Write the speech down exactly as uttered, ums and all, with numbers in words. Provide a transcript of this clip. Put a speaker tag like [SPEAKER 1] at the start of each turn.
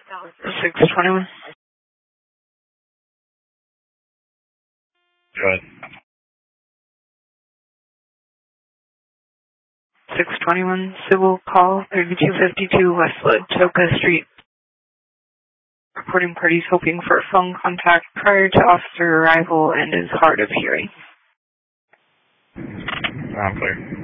[SPEAKER 1] six twenty-one.
[SPEAKER 2] Go ahead.
[SPEAKER 1] six twenty-one, civil call, thirty-two fifty-two West Latoka Street. Reporting parties hoping for phone contact prior to officer arrival and is hard of hearing.
[SPEAKER 2] I'm clear.